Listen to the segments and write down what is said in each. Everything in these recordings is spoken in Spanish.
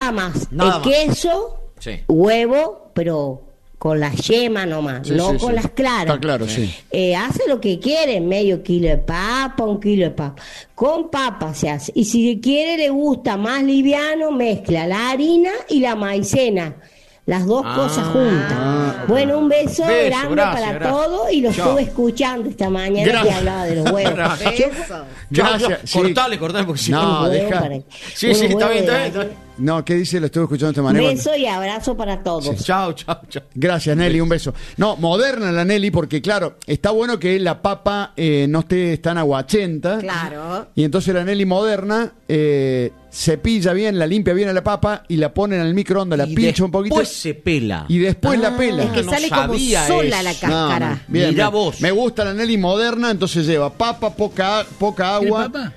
más. Nada El más. queso, Sí. huevo, pero con la yema nomás, Sí, no sí, con sí. las claras. Está claro, sí. Hace lo que quiere, medio kilo de papa, 1 kilo de papa. Con papa se hace. Y si quiere, le gusta más liviano, mezcla la harina y la maicena. Las dos cosas juntas. Bueno, un beso grande gracias, para gracias. todos y lo Chao. estuve escuchando esta mañana que Gracias. hablaba de los huevos. Beso. Gracias. Sí. Cortale, porque si No, Un huevo deja. para- Sí, unos sí, está huevos bien, de está bien. gallina. No, ¿qué dice? Lo estuve escuchando esta manera. Beso y abrazo para todos. Chao, chao, chao. Gracias, Nelly, un beso. No, moderna la Nelly, porque claro, está bueno que la papa no esté tan aguachenta. Claro. Y entonces la Nelly moderna cepilla bien, la limpia bien a la papa y la pone en el microondas, la Y pincha un poquito. después se pela. Y después la pela. Es que no sale como sabía sola eso. la cáscara. No, bien, Mirá bien. vos. Me gusta la Nelly moderna, entonces lleva papa, poca agua. papa?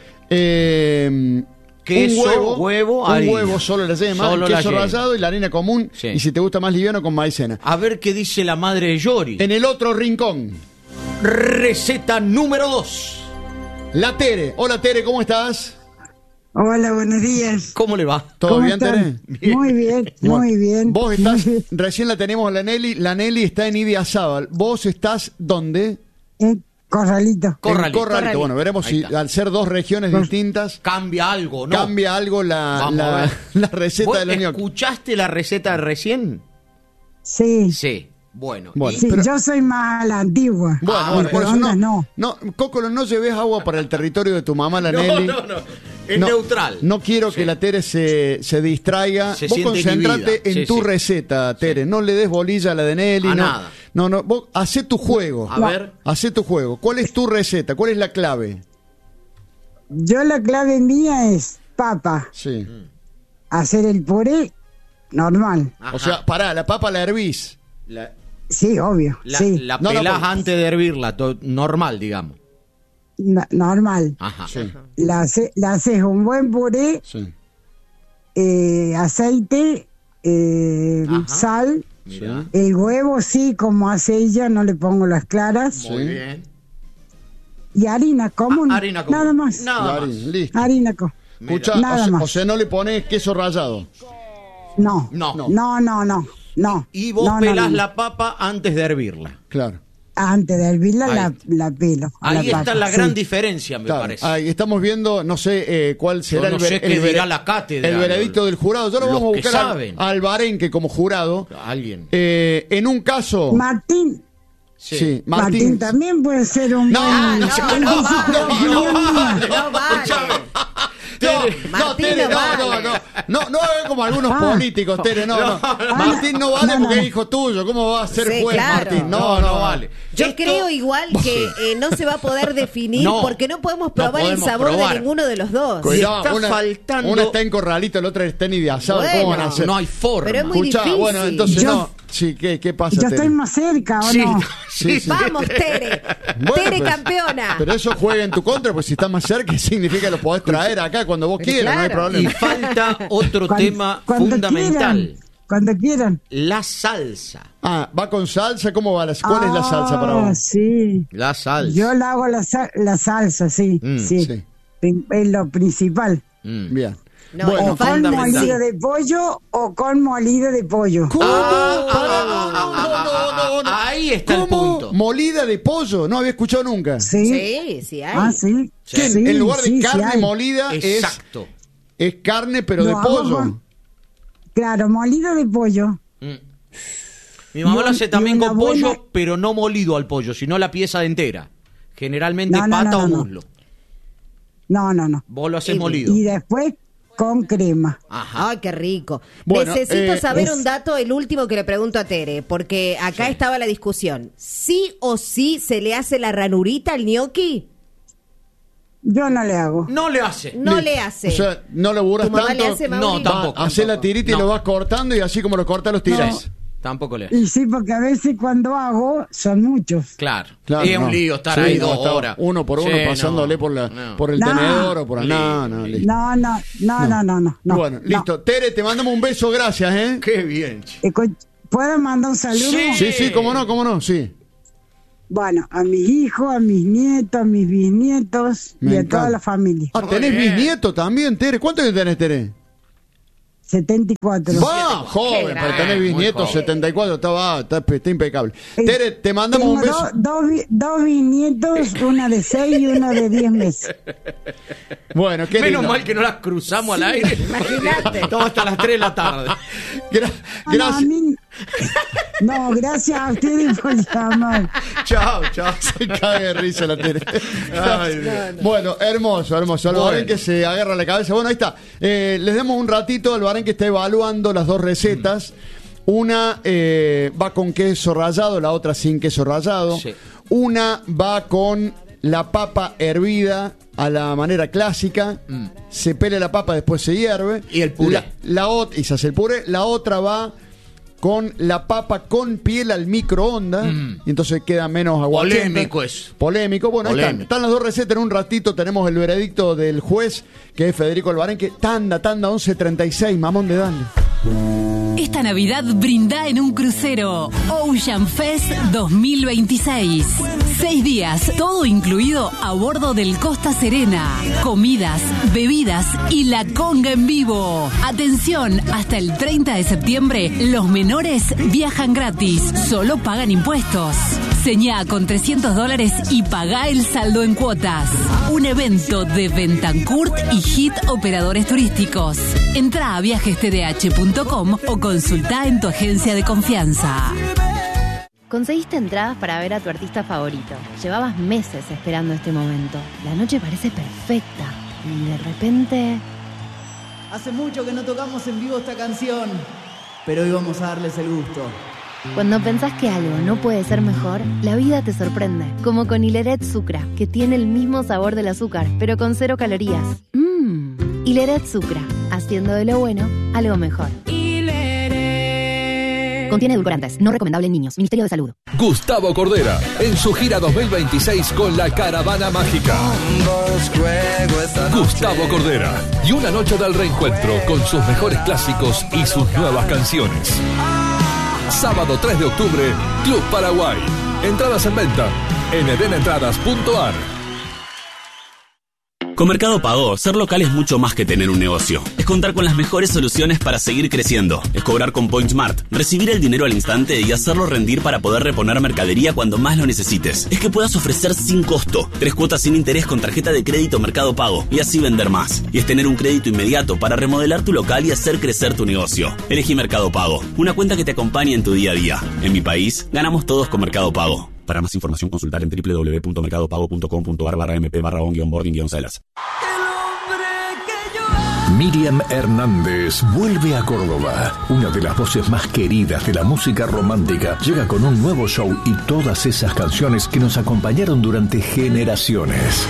Queso, huevo, un harina. huevo solo la yema, Solo el la queso yema. rallado y la harina común. Sí. Y si te gusta más liviano, con maicena. A ver qué dice la madre de Yori. En el otro rincón, Receta número 2. la Tere. Hola Tere, ¿cómo estás? Hola, buenos días. ¿Cómo le va? ¿Todo ¿Cómo bien, están? Tere? Muy bien, muy bien. Vos estás, recién la tenemos la Nelly está en Idiazábal. ¿Vos estás dónde? En Corralito. Corralito. En Corralito. Bueno, veremos Ahí si está. al ser dos regiones distintas Cambia algo, ¿no? cambia algo Vamos a ver. la receta ¿Vos de los ñoquis. escuchaste la receta recién? Sí. Sí. Bueno. Bueno, Sí, pero- yo soy más a la antigua. Bueno, por eso Microondas no. Cócolo, no lleves agua para el territorio de tu mamá, la Nelly. no. Es neutral. No quiero Sí. que la Tere se distraiga. Se Vos siente concentrate inhibida. en Sí, tu sí. receta, Tere. No le des bolilla a la de Nelly. A no, nada. No, vos hacé tu juego. A ver. Hacé tu juego. ¿Cuál es tu receta? ¿Cuál es la clave? Yo la clave mía es papa, Sí. hacer el puré normal. Ajá. O sea, pará, la papa la hervís. La, Sí, obvio. sí, la No, no, pelás porque- antes de hervirla, normal, digamos. normal. Ajá. Sí. La haces un buen puré, Sí. aceite, Ajá. sal. Mirá. El huevo sí, como hace ella, no le pongo las claras. Muy Sí. bien. Y harina común. Harina común. Nada más. Nada más. Listo. Harina común. Escucha, Nada más. o sea, no le pones queso rallado. No. No. No. Y vos No, pelás no. la papa antes de hervirla. Claro. Antes de hervirla Ahí. la pelo. a Ahí la está papa, la sí. gran diferencia, me Claro. parece. Ahí estamos viendo, no sé cuál será no sé qué dirá la cátedra, el veredicto del jurado. Ya lo los vamos a que buscar saben. al Barenque como jurado. Alguien. En un caso. Martín. Sí, Martín. Martín. también puede ser un No, buen... no, no vale. No vale. Tere, no hagan como algunos políticos, Tere, no. Martín no vale porque es hijo tuyo, ¿cómo va a ser Sí, juez, claro. Martín? No vale. Yo Esto- creo igual que no se va a poder definir No, porque no podemos no probar el podemos sabor probar. de ninguno de los dos. Cuidado, está faltando- una está en Corralito, la otra está en Idiazabal, ¿cómo van a Bueno, hacer? No hay forma. Pero es muy Escuchá, difícil. bueno, entonces Yo- no. Sí, ¿qué pasa, Yo Tere? estoy más cerca, ¿o Sí, no? Sí, sí. Vamos, Tere. Bueno, Tere pero- campeona. Pero eso juega en tu contra, pues si estás más cerca significa que lo podés traer acá cuando vos Pero quieras, no hay claro. problema. Y falta otro Cuando- tema cuando fundamental. quieran, cuando quieran. La salsa. Ah, ¿va con salsa? ¿Cómo va? ¿Cuál es la salsa para vos? Sí. La salsa. Yo la hago la salsa, sí. sí. sí. Es lo principal. Mm. Bien. No, bueno, y O con fundamental. molido de pollo o con molido de pollo. Ahí está el punto. Molida de pollo, no había escuchado nunca. Sí. Sí, sí hay. Ah, sí. ¿Qué? Sí, En lugar de sí, carne sí hay. molida Exacto. es carne pero Lo de hago pollo. con- Claro, molido de pollo. Mi mamá Y lo hace un- también y con una pollo, buena- pero no molido al pollo, sino la pieza entera. Generalmente No, no, pata no, o no. muslo. No. Vos lo haces molido. Y después con crema. Ajá. Ay, qué rico. Bueno, Necesito saber es- un dato, el último que le pregunto a Tere, porque acá estaba la discusión. ¿Sí o sí se le hace la ranurita al gnocchi? Yo no le hago. No le hace. No le hace. O sea, no laburas ¿Tu mamá tanto. le hace, Mauri? No, tampoco. Hacés la tirita y No. lo vas cortando y así como lo cortas los tiras. Tampoco le hace. Y sí, porque a veces cuando hago son muchos. Claro. Claro, es no. un lío estar Sí, ahí no, 2 está horas. uno por uno Sí, pasándole no, por no. por el No. tenedor o por no, listo. No. Bueno, listo. Tere, te mandamos un beso, gracias, ¿eh? Qué bien, che. ¿Puedo mandar un saludo? Sí. Sí, cómo no, sí. Bueno, a mis hijos, a mis nietos, a mis bisnietos Me y a encanta. toda la familia. Ah, tenés bien. bisnieto también, Tere. ¿Cuántos años tenés, Tere? 74. ¡Va! Joven, para tener bisnietos, 74, está impecable. Tere, te mandamos un beso. Dos bisnietos, una de 6 y una de 10 meses. Bueno, qué Menos lindo. mal que no las cruzamos al aire. Imagínate. Estamos hasta las 3 de la tarde. Gracias. No, gracias a ustedes por llamar. Chao. Se cae de risa la Tere. Ay, bueno, hermoso. Albarán que se agarra la cabeza. Bueno, ahí está. Les damos un ratito. Albarán que está evaluando las dos recetas. Una va con queso rallado, la otra sin queso rallado. Sí. Una va con la papa hervida a la manera clásica. Se pela la papa, después se hierve. Y el puré. Y se hace el puré. La otra va con la papa con piel al microondas. Y entonces queda menos aguachenta. Polémico eso. Polémico. Bueno, ahí Polémico. están las dos recetas. En un ratito tenemos el veredicto del juez, que es Federico Albarán, que tanda 11:36, mamón de darle. Esta Navidad brinda en un crucero Ocean Fest 2026. 6 días, todo incluido a bordo del Costa Serena. Comidas, bebidas y la conga en vivo. Atención, hasta el 30 de septiembre los menores viajan gratis, solo pagan impuestos. Señá con $300 y pagá el saldo en cuotas. Un evento de Bentancourt y Hit Operadores Turísticos. Entrá a viajestdh.com o consultá en tu agencia de confianza. Conseguiste entradas para ver a tu artista favorito. Llevabas meses esperando este momento. La noche parece perfecta. Y de repente... Hace mucho que no tocamos en vivo esta canción, pero hoy vamos a darles el gusto. Cuando pensás que algo no puede ser mejor, la vida te sorprende. Como con Hileret Sucra, que tiene el mismo sabor del azúcar, pero con 0 calorías. Hileret Sucra, haciendo de lo bueno algo mejor. Contiene edulcorantes, no recomendable en niños. Ministerio de Salud. Gustavo Cordera, en su gira 2026 con la Caravana Mágica. Gustavo Cordera, y una noche del reencuentro con sus mejores clásicos y sus nuevas canciones. Sábado 3 de octubre, Club Paraguay. Entradas en venta en edenentradas.ar. Con Mercado Pago, ser local es mucho más que tener un negocio. Es contar con las mejores soluciones para seguir creciendo. Es cobrar con PointSmart, recibir el dinero al instante y hacerlo rendir para poder reponer mercadería cuando más lo necesites. Es que puedas ofrecer sin costo 3 cuotas sin interés con tarjeta de crédito Mercado Pago y así vender más. Y es tener un crédito inmediato para remodelar tu local y hacer crecer tu negocio. Elegí Mercado Pago, una cuenta que te acompañe en tu día a día. En mi país, ganamos todos con Mercado Pago. Para más información, consultar en www.mercadopago.com.ar/mp/on-boarding-salas. Miriam Hernández vuelve a Córdoba. Una de las voces más queridas de la música romántica llega con un nuevo show y todas esas canciones que nos acompañaron durante generaciones.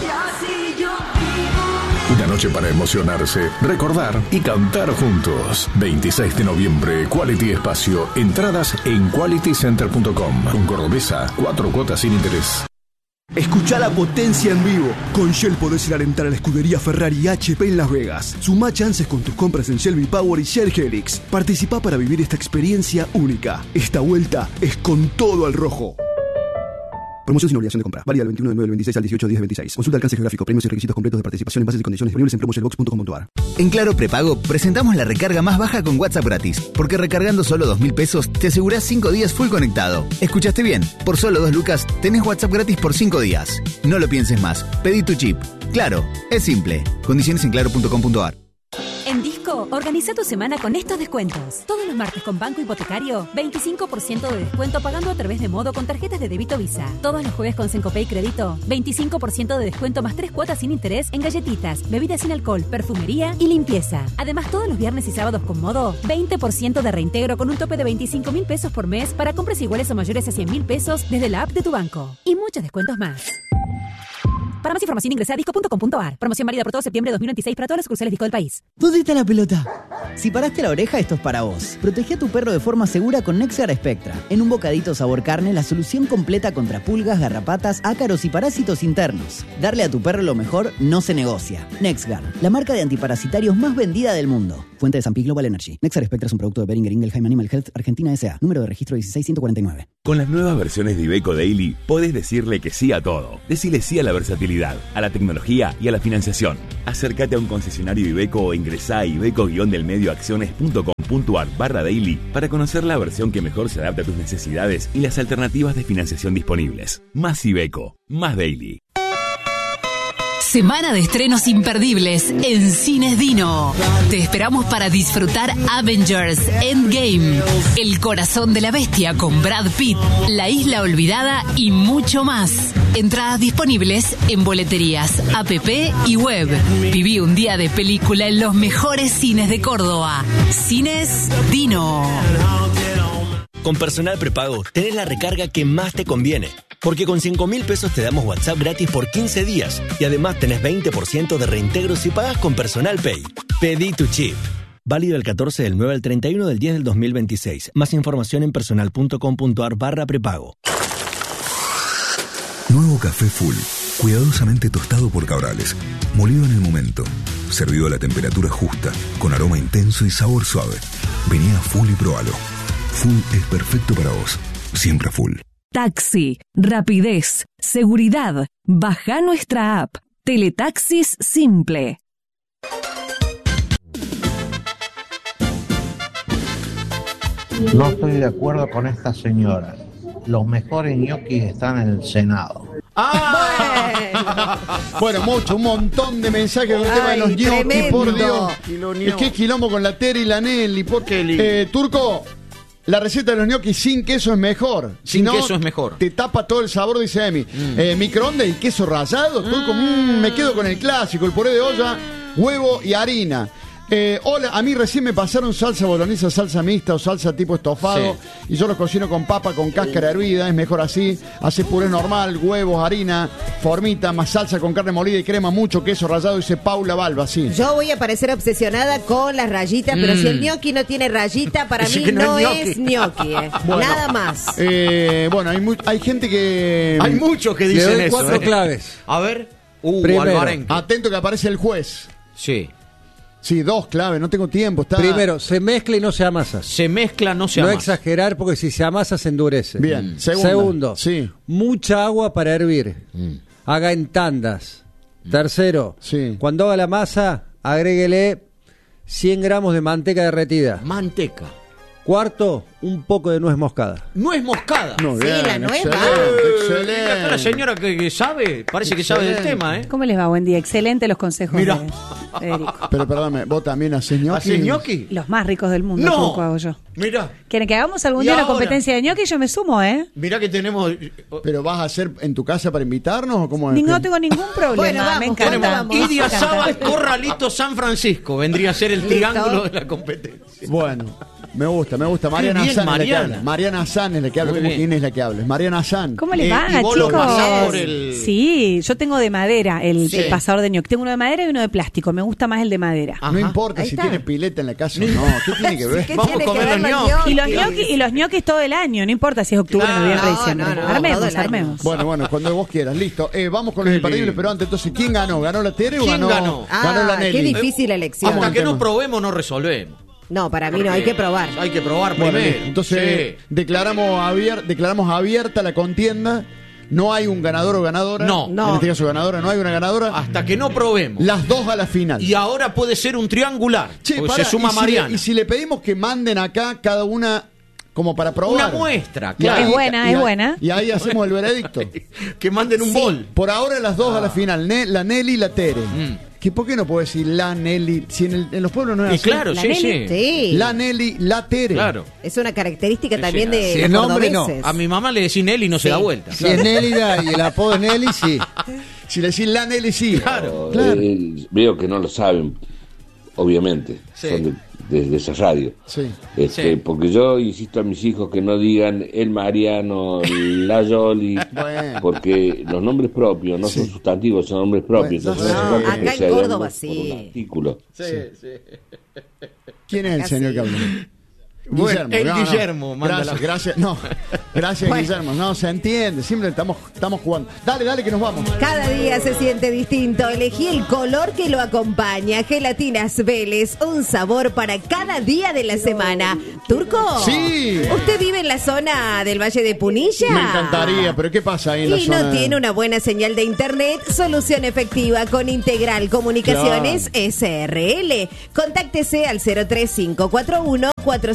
Una noche para emocionarse, recordar y cantar juntos. 26 de noviembre, Quality Espacio. Entradas en qualitycenter.com. Con Cordobesa, 4 cuotas sin interés. Escucha la potencia en vivo. Con Shell podés ir a alentar a la escudería Ferrari y HP en Las Vegas. Sumá chances con tus compras en Shell V-Power y Shell Helix. Participá para vivir esta experiencia única. Esta vuelta es con todo al rojo. Promoción sin obligación de compra. Válida del 21 de 9 del 26 al 18 de 10 del 26. Consulta alcance geográfico, premios y requisitos completos de participación en bases y condiciones disponibles en promoshellbox.com.ar. En Claro Prepago presentamos la recarga más baja con WhatsApp gratis. Porque recargando solo 2.000 pesos te asegurás 5 días full conectado. ¿Escuchaste bien? Por solo 2 lucas tenés WhatsApp gratis por 5 días. No lo pienses más. Pedí tu chip. Claro, es simple. Condiciones en claro.com.ar. En Disco, organiza tu semana con estos descuentos. Todos los martes con Banco Hipotecario, 25% de descuento pagando a través de Modo con tarjetas de débito Visa. Todos los jueves con Sencopay Crédito, 25% de descuento más 3 cuotas sin interés en galletitas, bebidas sin alcohol, perfumería y limpieza. Además, todos los viernes y sábados con Modo, 20% de reintegro con un tope de 25.000 pesos por mes para compras iguales o mayores a 100.000 pesos desde la app de tu banco. Y muchos descuentos más. Para más información ingresa a disco.com.ar. Promoción válida por todo septiembre de 2026 para todas las sucursales Disco del país. ¿Dónde está la pelota? Si paraste la oreja, esto es para vos. Protege a tu perro de forma segura con NexGard Spectra. En un bocadito sabor carne, la solución completa contra pulgas, garrapatas, ácaros y parásitos internos. Darle a tu perro lo mejor no se negocia. NexGard, la marca de antiparasitarios más vendida del mundo. Fuente de San Pi Global Energy. Nexar Spectra es un producto de Boehringer Ingelheim Animal Health Argentina S.A. Número de registro 16149. Con las nuevas versiones de Iveco Daily, podés decirle que sí a todo. Decile sí a la versatilidad, a la tecnología y a la financiación. Acércate a un concesionario Iveco o ingresá a iveco-delmedioacciones.com.ar/daily para conocer la versión que mejor se adapta a tus necesidades y las alternativas de financiación disponibles. Más Iveco, más Daily. Semana de estrenos imperdibles en Cines Dino. Te esperamos para disfrutar Avengers Endgame, El corazón de la bestia con Brad Pitt, La isla olvidada y mucho más. Entradas disponibles en boleterías, app y web. Viví un día de película en los mejores cines de Córdoba. Cines Dino. Con Personal Prepago tenés la recarga que más te conviene. Porque con 5.000 pesos te damos WhatsApp gratis por 15 días. Y además tenés 20% de reintegro si pagas con Personal Pay. Pedí tu chip. Válido del 14 del 9 al 31 del 10 del 2026. Más información en personal.com.ar/prepago. Nuevo café Full. Cuidadosamente tostado por Cabrales. Molido en el momento. Servido a la temperatura justa. Con aroma intenso y sabor suave. Vení a Full y probalo. Full es perfecto para vos. Siempre Full. Taxi, rapidez, seguridad. Baja nuestra app. Teletaxis Simple. No estoy de acuerdo con esta señora. Los mejores ñoquis están en el Senado. Bueno, un montón de mensajes con el tema de los ñoquis, por Dios. Es que quilombo con la Tere y la Nelly. ¿Por qué? Turco, la receta de los ñoquis sin queso es mejor. Sin queso es mejor. Te tapa todo el sabor, dice Emi. Microondas y queso rallado. Turco, me quedo con el clásico, el puré de olla, huevo y harina. Hola, a mí recién me pasaron salsa boloñesa, salsa mixta o salsa tipo estofado, y yo los cocino con papa con cáscara hervida, es mejor así. Haces puré normal, huevos, harina, formita, más salsa con carne molida y crema, mucho queso rallado, dice Paula Balba, sí. Yo voy a parecer obsesionada con las rayitas, pero si el ñoqui no tiene rayita, para mí no es ñoqui. Bueno, nada más. Bueno, hay gente que... Hay muchos que dicen eso. 4 claves. A ver. Primero, atento que aparece el juez. Sí. Sí, 2 claves, no tengo tiempo. Primero, se mezcla y no se amasa. Se mezcla, no se amasa. No exagerar, porque si se amasa se endurece. Bien. Segundo, mucha agua para hervir. Haga en tandas. Tercero, cuando haga la masa, agréguele 100 gramos de manteca derretida. Manteca. Cuarto, un poco de nuez moscada. ¿Nuez moscada? No, sí, la nuez va. Excelente. La señora que sabe, parece que sabe del tema, ¿eh? ¿Cómo les va? Buen día. Excelente los consejos de Federico. Pero perdóname, ¿vos también haces ñoqui? ¿Haces ñoqui? Los más ricos del mundo, No. hago yo. Mirá. ¿Quieren que hagamos algún día una competencia de ñoqui? Yo me sumo, ¿eh? Mirá que tenemos... ¿Pero vas a hacer en tu casa para invitarnos o cómo es? No tengo ningún problema, Bueno, vamos, me encanta. Idia Sábal, Corralito, San Francisco. Vendría a ser el triángulo de la competencia. Bueno, me gusta. Mariana bien, San es la que Mariana. habla. Mariana San es la que habla. Muy ¿Cómo bien. quién es la que habla? Es Mariana San. ¿Cómo les va, y vos chicos? lo pasás por el... Sí, yo tengo de madera el pasador de ñoqui. Tengo uno de madera y uno de plástico. Me gusta más el de madera. No importa Ahí si está. tiene pileta en la casa o no. ¿Qué tiene que ver? ¿Qué Vamos tiene a comer que ver los ñoquis? Y los ñoquis todo el año. No importa si es octubre, Claro. noviembre, diciembre. No, todo el año. Armemos. Bueno, cuando vos quieras. Listo. Vamos con los imperdibles, pero antes, entonces, ¿quién ganó? ¿Ganó la Tere o ¿Quién ganó? Ganó la Nelly. Qué difícil la elección. Vamos Hasta al que tema. no probemos, no resolvemos. No, para mí no, hay que probar. Hay que probar Bueno, primero. listo. Entonces, declaramos abierta la contienda. No hay un ganador o ganadora. No. En este caso, ganadora. No hay una ganadora. Hasta que no probemos. Las dos a la final. Y ahora puede ser un triangular. Che, porque pará, se suma y si Mariana. y si le pedimos que manden acá cada una como para probar. Una muestra, Y claro. ahí- Es buena, y es ahí- buena. Y ahí hacemos el veredicto. Que manden un bol. Por ahora las dos a la final. La Nelly y la Tere. ¿Por qué no puedo decir la Nelly? Si en los pueblos no es Y así. claro, La sí, Nelly, sí. sí. La Nelly, la Tere. Claro. Es una característica también sí. de Si los el nombre no. cordobeses. A mi mamá le decís Nelly y no se da vuelta. Si es Nélida y el apodo es Nelly, sí. Si le decís la Nelly, sí. Claro. Veo que no lo saben, obviamente, Sí. son de esa radio. Sí. Sí. Porque yo insisto a mis hijos que no digan el Mariano, la Yoli, Bueno. porque los nombres propios no son sustantivos, son nombres propios. Bueno, Entonces, no, hace falta acá que en se Córdoba hagan por sí. un artículo. Sí, sí. ¿Quién es el Acá señor sí. que habla? Guillermo. Bueno, Guillermo. Gracias. Gracias, bueno. Guillermo. No, se entiende. Siempre estamos jugando. Dale, que nos vamos. Cada día se siente distinto. Elegí el color que lo acompaña. Gelatinas Vélez. Un sabor para cada día de la semana. ¿Turco? Sí. ¿Usted vive en la zona del Valle de Punilla? Me encantaría, pero ¿qué pasa ahí en la zona? Y no tiene una buena señal de internet. Solución efectiva con Integral Comunicaciones SRL. Contáctese al 03541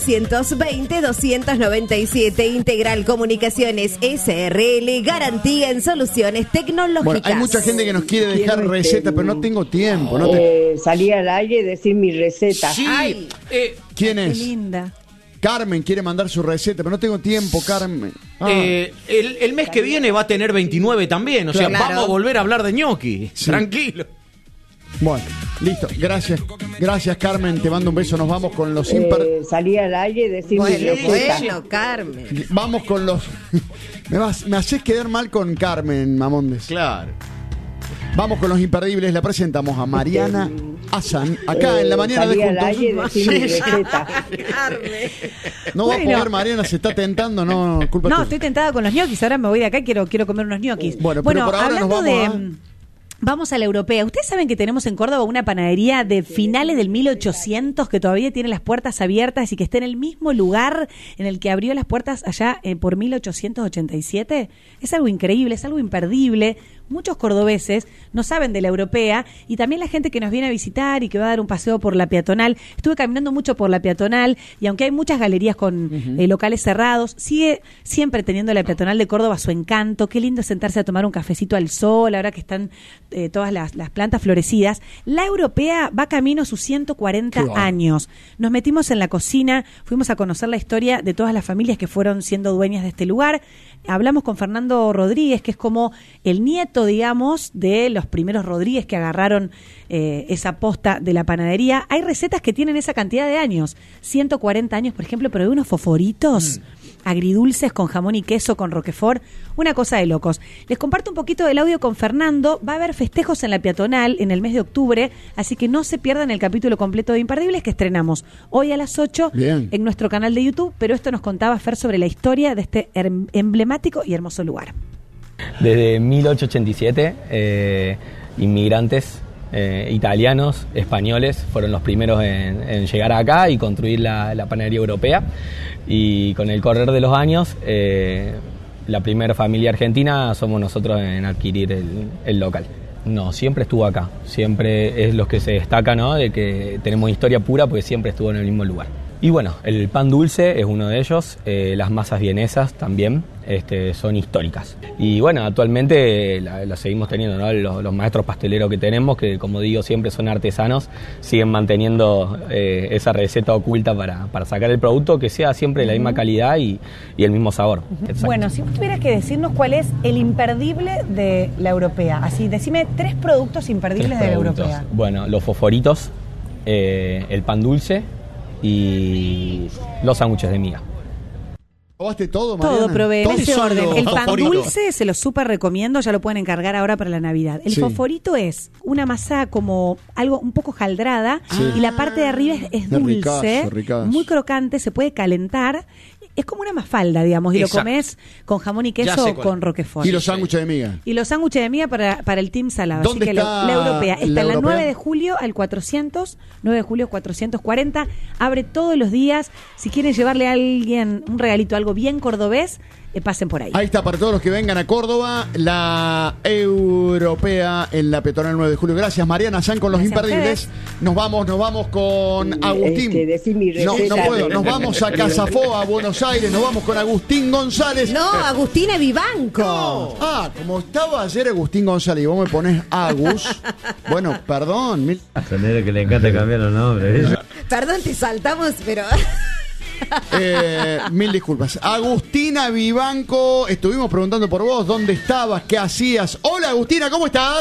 420-297. Integral Comunicaciones SRL. Garantía en soluciones tecnológicas. Bueno, hay mucha gente que nos quiere dejar recetas, pero no tengo tiempo. Salí al aire y decir mi receta. Sí. ¿Quién es? Qué linda. Carmen quiere mandar su receta, pero no tengo tiempo, Carmen. El mes que viene va a tener 29 también. O sea, vamos a volver a hablar de ñoqui. Sí. Tranquilo. Bueno, listo. Gracias, Carmen. Te mando un beso. Nos vamos con los salí al aire y decir mi receta. Bueno, Carmen. Vamos con los... me haces quedar mal con Carmen, Mamondes. Claro. Vamos con los imperdibles. La presentamos a Mariana Hassan. Acá en la mañana de Juntos. Al aire y decir mi receta. No va a poder, Mariana. Se está tentando. No, culpa tuya. Estoy tentada con los ñoquis. Ahora me voy de acá. Quiero comer unos ñoquis. Bueno, pero por ahora nos vamos Vamos a la europea. Ustedes saben que tenemos en Córdoba una panadería de finales del 1800 que todavía tiene las puertas abiertas y que está en el mismo lugar en el que abrió las puertas allá por 1887. Es algo increíble, es algo imperdible. Muchos cordobeses no saben de la europea y también la gente que nos viene a visitar y que va a dar un paseo por la peatonal. Estuve caminando mucho por la peatonal y aunque hay muchas galerías con locales cerrados, sigue siempre teniendo la peatonal de Córdoba su encanto. Qué lindo sentarse a tomar un cafecito al sol, ahora que están todas las plantas florecidas. La europea va camino a sus 140 años. Nos metimos en la cocina, fuimos a conocer la historia de todas las familias que fueron siendo dueñas de este lugar. Hablamos con Fernando Rodríguez, que es como el nieto, digamos, de los primeros Rodríguez que agarraron esa posta de la panadería. Hay recetas que tienen esa cantidad de años, 140 años, por ejemplo, pero hay unos foforitos agridulces con jamón y queso, con roquefort, una cosa de locos. Les comparto un poquito del audio con Fernando. Va a haber festejos en la peatonal en el mes de octubre, así que no se pierdan el capítulo completo de Imperdibles que estrenamos hoy a las 8 en nuestro canal de YouTube, pero esto nos contaba Fer sobre la historia de este emblemático y hermoso lugar. Desde 1887, inmigrantes italianos, españoles, fueron los primeros en llegar acá y construir la panadería europea. Y con el correr de los años, la primera familia argentina somos nosotros en adquirir el local. No, siempre estuvo acá. Siempre es los que se destaca, ¿no? De que tenemos historia pura porque siempre estuvo en el mismo lugar. Y bueno, el pan dulce es uno de ellos, las masas vienesas también son históricas. Y bueno, actualmente la seguimos teniendo, ¿no? Los maestros pasteleros que tenemos, que como digo siempre son artesanos, siguen manteniendo esa receta oculta para sacar el producto que sea siempre de la misma calidad y el mismo sabor. Bueno, si vos tuvieras que decirnos cuál es el imperdible de la europea, así, decime 3 productos imperdibles de la europea. Bueno, los fosforitos, el pan dulce y los sándwiches de miga. ¿Probaste todo, Mariana? Todo probé en ese orden. El pan dulce se lo súper recomiendo, ya lo pueden encargar ahora para la Navidad. El fosforito es una masa como algo un poco jaldrada y la parte de arriba es dulce, ricazo. Muy crocante, se puede calentar. Es como una mafalda, digamos, y lo comes con jamón y queso o con roquefort. Y los sándwiches de miga. Y los sándwiches de miga para el team salado. ¿Dónde Así que está la europea está la en la europea? 9 de julio al 400, 9 de julio 440. Abre todos los días. Si quieren llevarle a alguien un regalito, algo bien cordobés, pasen por ahí. Ahí está, para todos los que vengan a Córdoba, la europea en la peatonal 9 de julio. Gracias, Mariana Hassan, con los imperdibles. Nos vamos con Agustín. No puedo. Nos vamos a Casafoa, a Buenos Aires. Nos vamos con Agustín González. No, Agustina Vivanco. No. Como estaba ayer Agustín González y vos me ponés Agus. Bueno, perdón. Sonero que le encanta cambiar los nombres. Perdón, te saltamos, pero... Mil disculpas. Agustina Vivanco, estuvimos preguntando por vos, ¿dónde estabas? ¿Qué hacías? Hola Agustina, ¿cómo estás?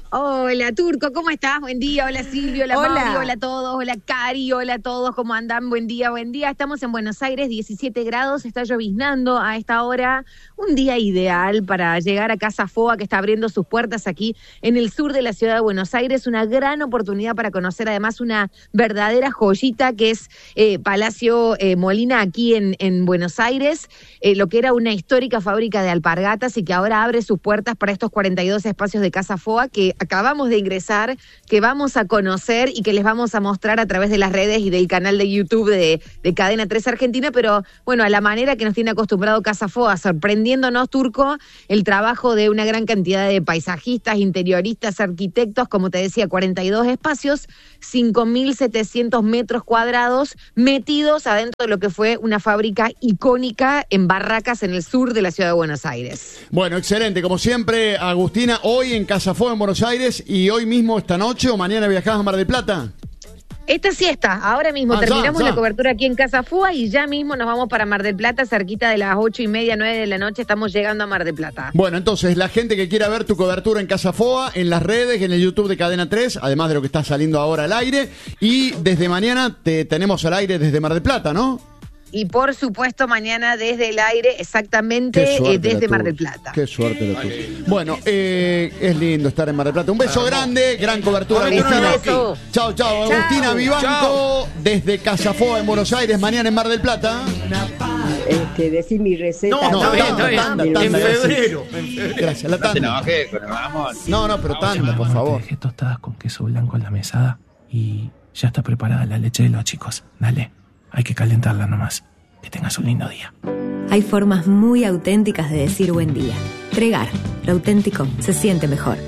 Hola, Turco, ¿cómo estás? Buen día, hola Silvio, hola Mauri, hola a todos, hola Cari, hola a todos, ¿cómo andan? Buen día. Estamos en Buenos Aires, 17 grados, está lloviznando a esta hora, un día ideal para llegar a Casa Foa, que está abriendo sus puertas aquí en el sur de la ciudad de Buenos Aires, una gran oportunidad para conocer además una verdadera joyita que es Palacio Molina aquí en Buenos Aires, lo que era una histórica fábrica de alpargatas y que ahora abre sus puertas para estos 42 espacios de Casa Foa que acabamos de ingresar, que vamos a conocer y que les vamos a mostrar a través de las redes y del canal de YouTube de Cadena 3 Argentina, pero bueno, a la manera que nos tiene acostumbrado Casa Foa, sorprendiéndonos, Turco, el trabajo de una gran cantidad de paisajistas, interioristas, arquitectos, como te decía, 42 espacios, 5.700 metros cuadrados metidos adentro de lo que fue una fábrica icónica en Barracas, en el sur de la ciudad de Buenos Aires. Bueno, excelente, como siempre, Agustina, hoy en Casa Foa en Buenos Aires y hoy mismo, esta noche o mañana viajás a Mar del Plata. Esta siesta, ahora mismo terminamos la cobertura aquí en Casa Foa y ya mismo nos vamos para Mar del Plata, cerquita de las 8:30, 9 de la noche, estamos llegando a Mar del Plata. Bueno, entonces, la gente que quiera ver tu cobertura en Casa Foa, en las redes, en el YouTube de Cadena 3, además de lo que está saliendo ahora al aire, y desde mañana te tenemos al aire desde Mar del Plata, ¿no? Y por supuesto mañana desde el aire, exactamente desde Mar del Plata. Qué suerte la tuya. Bueno, es lindo estar en Mar del Plata. Un beso grande, gran cobertura, Agustina. Chao, Agustina Vivanco, desde Casa Foa en Buenos Aires, mañana en Mar del Plata. Decir mi receta. Tanda, en febrero. Gracias, la tanda. No, pero tanda, por favor. Dejé tostadas con queso blanco en la mesada y ya está preparada la leche de los chicos. Dale. Hay que calentarla nomás. Que tengas un lindo día. Hay formas muy auténticas de decir buen día. Tregar, lo auténtico se siente mejor.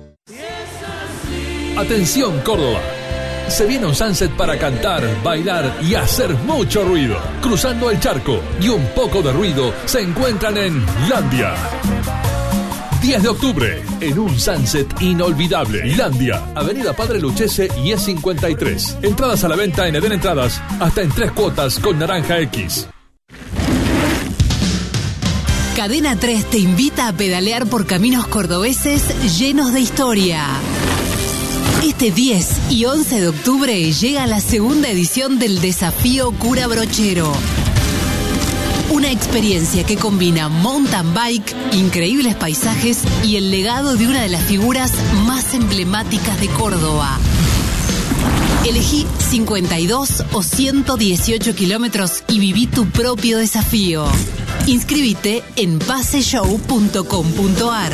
Atención, Córdoba. Se viene un sunset para cantar, bailar y hacer mucho ruido. Cruzando el charco y un poco de ruido se encuentran en Landia. 10 de octubre, en un sunset inolvidable. Landia, Avenida Padre Lucchese y E53. Entradas a la venta en Eden Entradas, hasta en 3 cuotas con Naranja X. Cadena 3 te invita a pedalear por caminos cordobeses llenos de historia. Este 10 y 11 de octubre llega la segunda edición del Desafío Cura Brochero. Una experiencia que combina mountain bike, increíbles paisajes y el legado de una de las figuras más emblemáticas de Córdoba. Elegí 52 o 118 kilómetros y viví tu propio desafío. Inscríbete en paseshow.com.ar.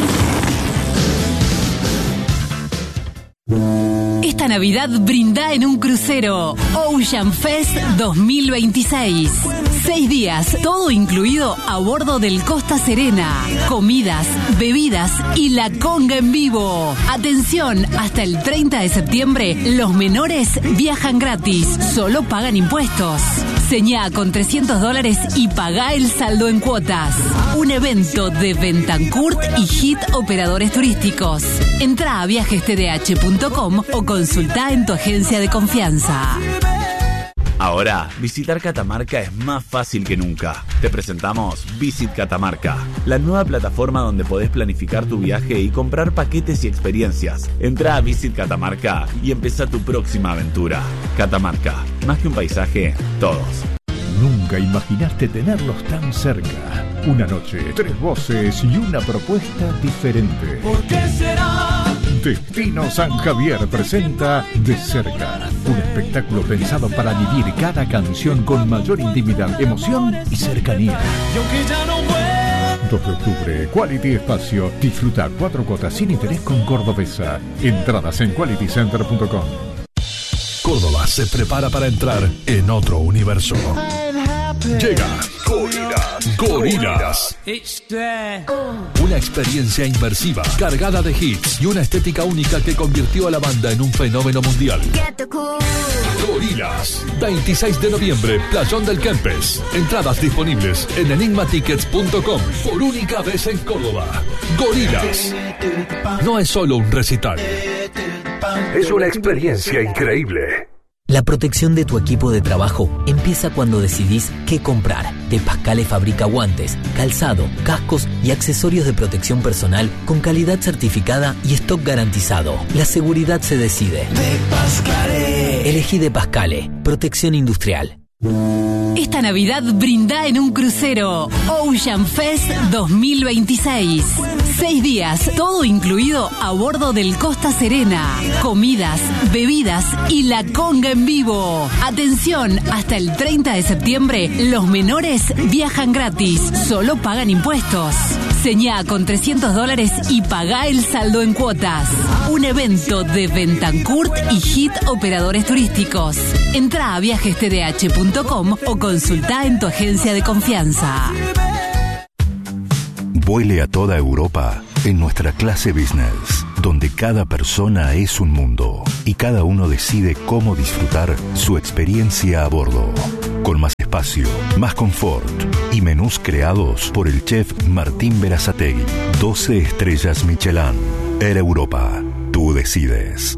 Esta Navidad brinda en un crucero Ocean Fest 2026. 6 días, todo incluido a bordo del Costa Serena. Comidas, bebidas y la conga en vivo. Atención, hasta el 30 de septiembre los menores viajan gratis, solo pagan impuestos. Señá con $300 y pagá el saldo en cuotas. Un evento de Bentancurt y Hit Operadores Turísticos. Entrá a viajestdh.com o consultá en tu agencia de confianza. Ahora, visitar Catamarca es más fácil que nunca. Te presentamos Visit Catamarca, la nueva plataforma donde podés planificar tu viaje y comprar paquetes y experiencias. Entrá a Visit Catamarca y empezá tu próxima aventura. Catamarca, más que un paisaje, todos. Nunca imaginaste tenerlos tan cerca. Una noche, 3 voces y una propuesta diferente. ¿Por qué será? Destino San Javier presenta De Cerca, un espectáculo pensado para vivir cada canción con mayor intimidad, emoción y cercanía. Y aunque ya no vuelva. 2 de octubre, Quality Espacio. Disfruta 4 cuotas sin interés con Cordobesa. Entradas en qualitycenter.com. Córdoba se prepara para entrar en otro universo. Llega Gorillaz. Una experiencia inmersiva, cargada de hits y una estética única que convirtió a la banda en un fenómeno mundial. Gorillaz, 26 de noviembre, Playón del Kempes. Entradas disponibles en enigmatickets.com. Por única vez en Córdoba. Gorillaz no es solo un recital, es una experiencia increíble. La protección de tu equipo de trabajo empieza cuando decidís qué comprar. De Pascale fabrica guantes, calzado, cascos y accesorios de protección personal con calidad certificada y stock garantizado. La seguridad se decide. De Pascale. Elegí De Pascale. Protección industrial. Esta Navidad brinda en un crucero. Ocean Fest 2026. 6 días, todo incluido a bordo del Costa Serena. Comidas, bebidas y la conga en vivo. Atención, hasta el 30 de septiembre, los menores viajan gratis. Solo pagan impuestos. Señá con $300 y pagá el saldo en cuotas. Un evento de Bentancourt y Hit Operadores Turísticos. Entrá a viajestdh.com o consultá en tu agencia de confianza. Vuele a toda Europa en nuestra clase business, donde cada persona es un mundo y cada uno decide cómo disfrutar su experiencia a bordo. Con más espacio, más confort y menús creados por el chef Martín Berazategui. 12 estrellas Michelin. Air Europa. Tú decides.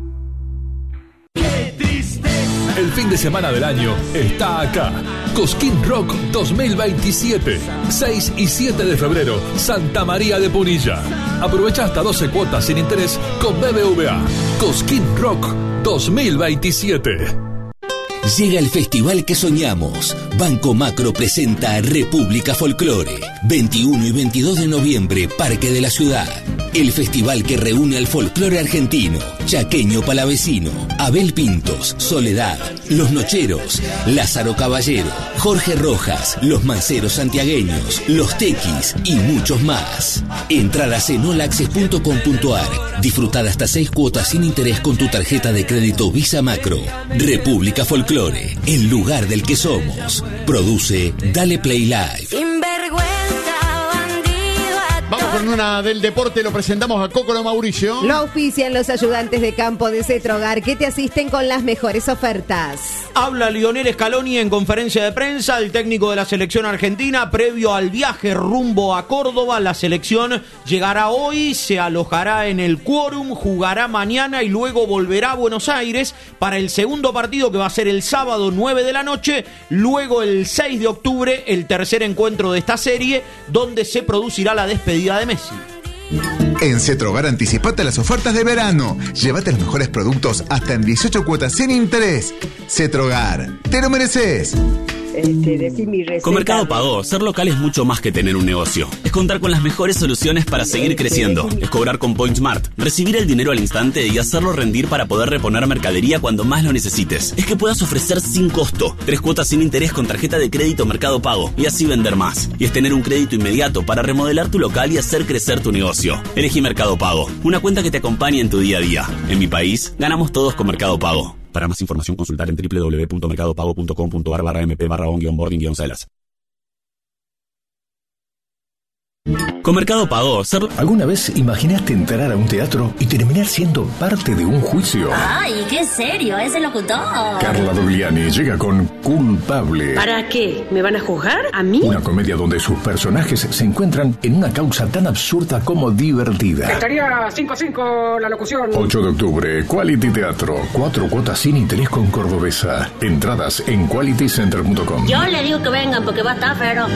El fin de semana del año está acá. Cosquín Rock 2027. 6 y 7 de febrero, Santa María de Punilla. Aprovecha hasta 12 cuotas sin interés con BBVA. Cosquín Rock 2027. Llega el festival que soñamos. Banco Macro presenta República Folclore. 21 y 22 de noviembre, Parque de la Ciudad. El festival que reúne al folclore argentino, chaqueño palavecino, Abel Pintos, Soledad, Los Nocheros, Lázaro Caballero, Jorge Rojas, Los Manceros Santiagueños, Los Tequis y muchos más. Entradas en olaccess.com.ar. Disfrutar hasta 6 cuotas sin interés con tu tarjeta de crédito Visa Macro. República Folclore, el lugar del que somos. Produce Dale Play Live. Vamos con una del deporte, lo presentamos a Cocolo Mauricio. Lo auspician los ayudantes de campo de Cetrogar que te asisten con las mejores ofertas. Habla Lionel Scaloni en conferencia de prensa, el técnico de la selección argentina, previo al viaje rumbo a Córdoba. La selección llegará hoy, se alojará en el Quórum, jugará mañana y luego volverá a Buenos Aires para el segundo partido que va a ser el sábado 9 de la noche. Luego el 6 de octubre, el tercer encuentro de esta serie, donde se producirá la despedida de Messi. En Cetrogar anticipate las ofertas de verano. Llévate los mejores productos hasta en 18 cuotas sin interés. Cetrogar, te lo mereces. Con Mercado Pago, ser local es mucho más que tener un negocio. Es contar con las mejores soluciones para seguir creciendo. Es cobrar con PointsMart, recibir el dinero al instante y hacerlo rendir para poder reponer mercadería cuando más lo necesites. Es que puedas ofrecer sin costo 3 cuotas sin interés con tarjeta de crédito Mercado Pago y así vender más. Y es tener un crédito inmediato para remodelar tu local y hacer crecer tu negocio. Elegí Mercado Pago, una cuenta que te acompañe en tu día a día. En mi país, ganamos todos con Mercado Pago. Para más información, consultar en www.mercadopago.com.ar/mp/on-boarding-celas. Con Mercado Pago, ¿Alguna vez imaginaste entrar a un teatro y terminar siendo parte de un juicio? ¡Ay, qué serio! ¡Es el locutor! Carla Dogliani llega con Culpable. ¿Para qué? ¿Me van a juzgar? ¿A mí? Una comedia donde sus personajes se encuentran en una causa tan absurda como divertida. Estaría 5-5 la locución. 8 de octubre, Quality Teatro. 4 cuotas sin interés con Cordobesa. Entradas en qualitycenter.com. Yo le digo que vengan porque va a estar fero.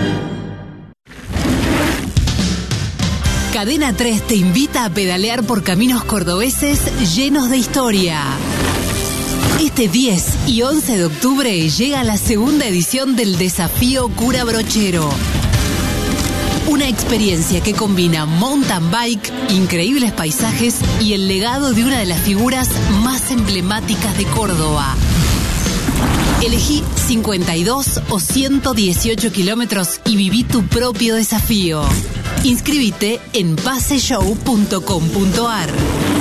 Cadena 3 te invita a pedalear por caminos cordobeses llenos de historia. Este 10 y 11 de octubre llega la segunda edición del Desafío Cura Brochero. Una experiencia que combina mountain bike, increíbles paisajes y el legado de una de las figuras más emblemáticas de Córdoba. Elegí 52 o 118 kilómetros y viví tu propio desafío. Inscríbete en paseshow.com.ar.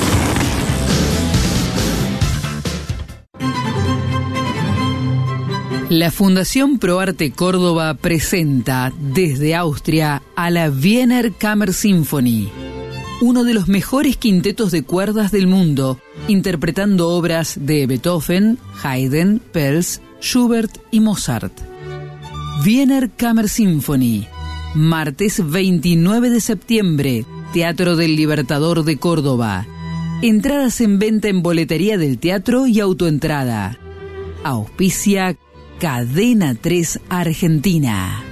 La Fundación ProArte Córdoba presenta desde Austria a la Wiener Kammersymphonie, uno de los mejores quintetos de cuerdas del mundo, interpretando obras de Beethoven, Haydn, Pels, Schubert y Mozart. Wiener Kammersymphonie, martes 29 de septiembre, Teatro del Libertador de Córdoba. Entradas en venta en boletería del teatro y autoentrada. Auspicia Cadena 3 Argentina.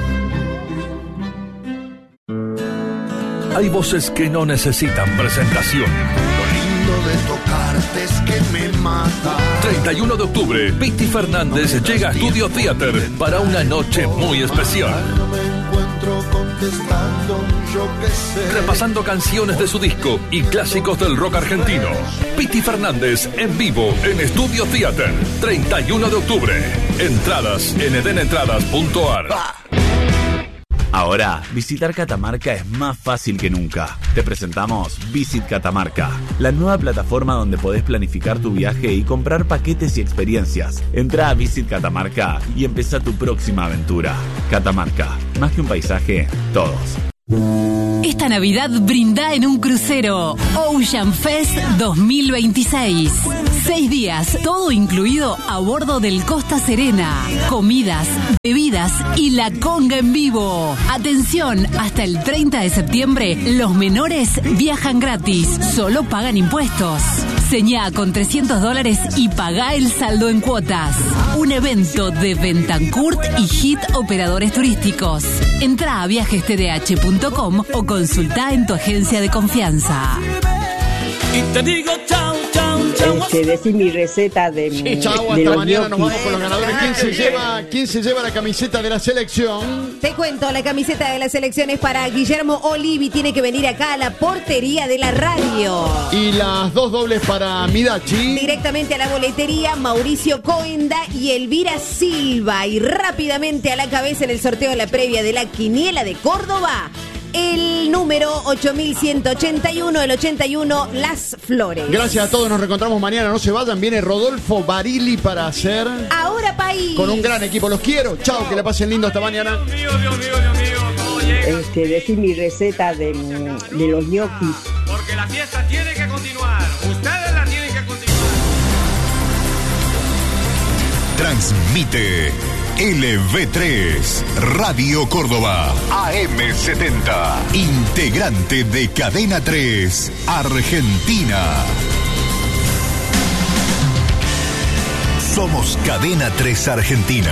Hay voces que no necesitan presentación. Lo lindo de tocarte es que me mata. 31 de octubre, Piti Fernández llega a Studio Theater para una noche muy especial. No me encuentro contestando, yo qué sé. Repasando canciones de su disco y clásicos del rock argentino. Piti Fernández en vivo en Studio Theater, 31 de octubre. Entradas en edenentradas.ar. Ahora, visitar Catamarca es más fácil que nunca. Te presentamos Visit Catamarca, la nueva plataforma donde podés planificar tu viaje y comprar paquetes y experiencias. Entra a Visit Catamarca y empezá tu próxima aventura. Catamarca, más que un paisaje, todos. Esta Navidad brinda en un crucero Ocean Fest 2026. 6 días, todo incluido a bordo del Costa Serena. Comidas, bebidas y la conga en vivo. Atención, hasta el 30 de septiembre los menores viajan gratis, solo pagan impuestos. Señá con $300 y pagá el saldo en cuotas. Un evento de Bentancourt y Hit Operadores Turísticos. Entrá a viajestdh.com o consultá en tu agencia de confianza. Y te digo chau, chau, chau. Decir mi receta de Chau, hasta mañana nos vamos con los ganadores. ¿Quién se lleva la camiseta de la selección? Te cuento, la camiseta de la selección es para Guillermo Olivi. Tiene que venir acá a la portería de la radio. Y las 2 dobles para Midachi. Directamente a la boletería, Mauricio Coenda y Elvira Silva. Y rápidamente a la cabeza en el sorteo de la previa de la Quiniela de Córdoba. El número 8181, el 81, Las Flores. Gracias a todos, nos reencontramos mañana. No se vayan, viene Rodolfo Barili para hacer Ahora País. Con un gran equipo, los quiero. Chao, que la pasen lindo hasta mañana. Dios mío. Decir mi receta de los ñoquis. Porque la fiesta tiene que continuar. Ustedes la tienen que continuar. Transmite LV3, Radio Córdoba, AM70, integrante de Cadena 3, Argentina. Somos Cadena 3 Argentina,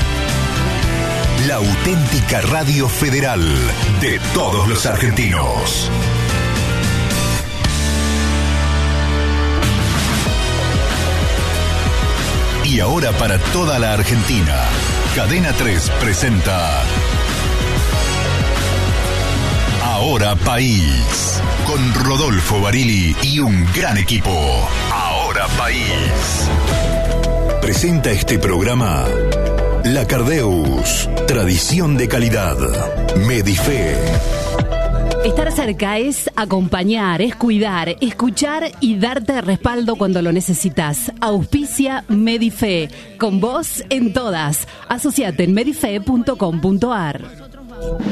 la auténtica radio federal de todos los argentinos. Y ahora para toda la Argentina, Cadena 3 presenta Ahora País, con Rodolfo Barili y un gran equipo. Ahora País. Presenta este programa La Cardeus, tradición de calidad. Medife. Estar cerca es acompañar, es cuidar, escuchar y darte respaldo cuando lo necesitas. Auspicia Medife. Con vos en todas. Asociate en medife.com.ar.